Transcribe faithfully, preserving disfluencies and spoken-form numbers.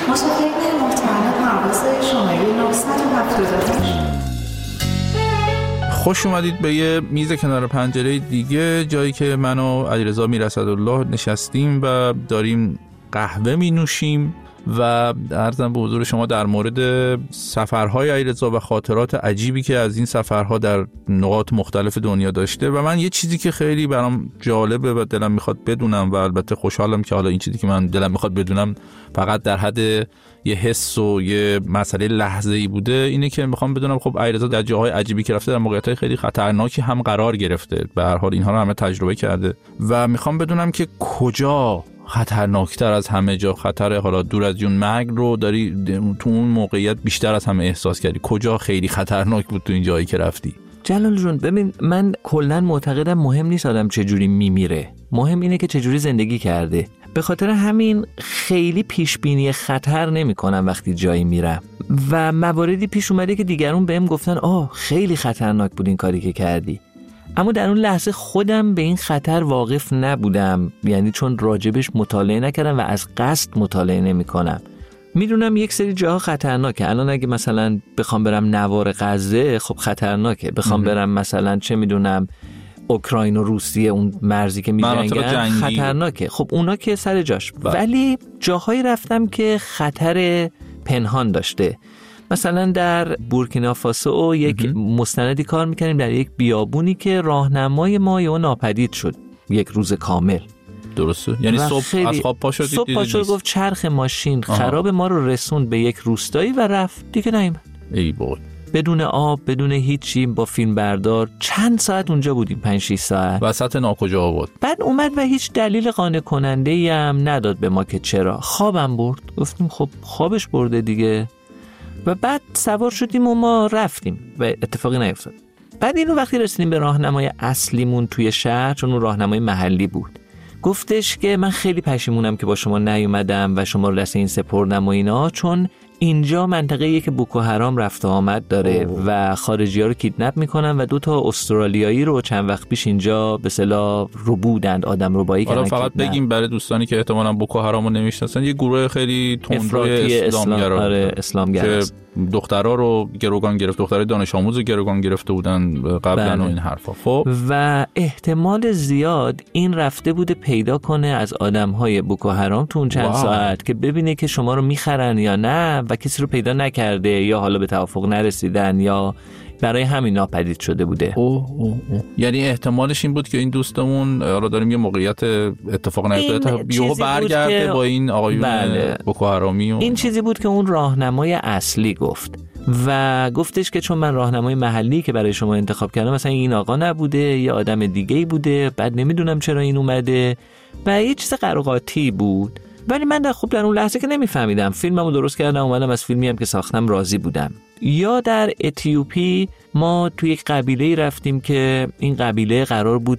مسافرین محترم پرواز شماره نهصد و هفتاد و هشت. خوش اومدید به یه میز کنار پنجره دیگه، جایی که من و علیرضا میراسدالله نشستیم و داریم قهوه می نوشیم و عرضم به حضور شما در مورد سفرهای علیرضا و خاطرات عجیبی که از این سفرها در نقاط مختلف دنیا داشته. و من یه چیزی که خیلی برام جالبه و دلم میخواد بدونم و البته خوشحالم که حالا این چیزی که من دلم میخواد بدونم فقط در حد یه حس و یه مسئله لحظه‌ای بوده، اینه که میخوام بدونم خب علیرضا در جاهای عجیبی که رفته در موقعیت‌های خیلی خطرناکی هم قرار گرفته، به هر حال اینها رو همه تجربه کرده و میخوام بدونم که کجا خطرناکتر از همه جا خطر حالا دور از جون مرگ رو داری تو اون موقعیت بیشتر از همه احساس کردی؟ کجا خیلی خطرناک بود تو این جایی که رفتی؟ جلال جون ببین، من کلاً معتقدم مهم نیست آدم چجوری میمیره، مهم اینه که چجوری زندگی کرده. به خاطر همین خیلی پیش بینی خطر نمی‌کنم وقتی جایی میرم و مواردی پیش اومده که دیگرون بهم گفتن آه خیلی خطرناک بود این کاری که کردی، اما در اون لحظه خودم به این خطر واقف نبودم، یعنی چون راجبش مطالعه نکردم و از قصد مطالعه نمی کنم. میدونم یک سری جاها خطرناکه. الان اگه مثلا بخوام برم نوار غزه خب خطرناکه، بخوام برم مثلا چه میدونم اوکراین و روسیه اون مرزی که میجنگن خطرناکه، خب اونا که سر جاش با. ولی جاهایی رفتم که خطر پنهان داشته. مثلا در بورکینافاسو یک مستندی کار میکنیم در یک بیابونی که راهنمای ما یا ناپدید شد یک روز کامل. درسته؟ یعنی صبح از خواب پا شدید؟ صبح پا شد گفت چرخ ماشین خراب ما رو رسوند به یک روستایی و رفت دیگه نیومد. ای بابا. بدون آب، بدون هیچی، با فیلم بردار چند ساعت اونجا بودیم، پنج شش ساعت. وسط ناکجا بود. بعد اومد و هیچ دلیل قانع کننده ای هم نداد به ما که چرا. خوابم برد. گفتیم خب خوابش برده دیگه. و بعد سوار شدیم و ما رفتیم و اتفاقی نیفتاد. بعد اینو وقتی رسیدیم به راهنمای اصلیمون توی شهر، چون اون راهنمای محلی بود، گفتش که من خیلی پشیمونم که با شما نیومدم و شما رو دست این سپردم و اینا، چون اینجا منطقه‌ایه که بوکو حرام رفت و آمد داره اوه. و خارجی‌ها رو کیدنپ میکنن و دو تا استرالیایی رو چند وقت پیش اینجا به اصطلاح ربودند، آدم ربایی کردن. فقط بگیم برای دوستانی که احتمالاً بوکو حرام رو نمیشناسن، یه گروه خیلی تندروی اسلامگرا آره اسلامگرا که دخترها رو گروگان گرفت، دخترای دانش آموز رو گروگان گرفته بودن قبلا بله. و این حرفا. خب و احتمال زیاد این رفته بوده پیدا کنه از آدم‌های بوکو حرام تو اون چند واو. ساعت که ببینه که شما رو میخرن یا نه و کسی رو پیدا نکرده یا حالا به توافق نرسیدن یا برای همین ناپدید شده بوده. اوه اوه اوه. یعنی احتمالش این بود که این دوستمون را داریم یه موقعیت اتفاق نیفتاده یهو برگرده با این آقایون بله. بوکو حرامی و این چیزی بود که اون راهنمای اصلی گفت و گفتش که چون من راهنمای محلی که برای شما انتخاب کردم مثلا این آقا نبوده یا آدم دیگه‌ای بوده، بعد نمیدونم چرا این اومده و یه چیز قراقاتی بود. ولی من در خوب در اون لحظه که نمیفهمیدم، فیلممو درست کردم اومدم از فیلمی هم که ساختم راضی بودم. یا در اتیوپی ما توی یک قبیله رفتیم که این قبیله قرار بود